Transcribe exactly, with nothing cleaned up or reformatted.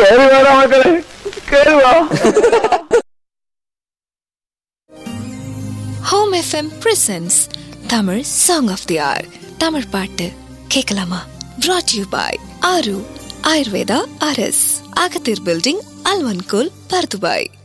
கேள்வி வாடா மக்களே, கேள்வி வா. Home FM presents Tamil song of they are. Tamil பாட்டு கேட்கலாமா? brought to you by ஆரு ஆயுர்வேதா அரஸ், அகத்தீர் பில்டிங், அல்வன்கோல், பர்துபாய்.